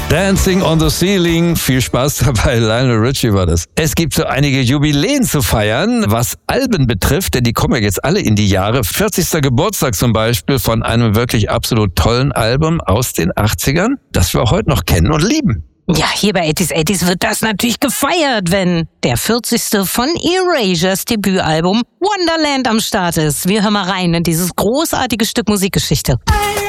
Dancing on the Ceiling. Viel Spaß dabei. Lionel Richie war das. Es gibt so einige Jubiläen zu feiern, was Alben betrifft, denn die kommen ja jetzt alle in die Jahre. 40. Geburtstag zum Beispiel von einem wirklich absolut tollen Album aus den 80ern, das wir heute noch kennen und lieben. Ja, hier bei 80s wird das natürlich gefeiert, wenn der 40. von Erasures Debütalbum Wonderland am Start ist. Wir hören mal rein in dieses großartige Stück Musikgeschichte.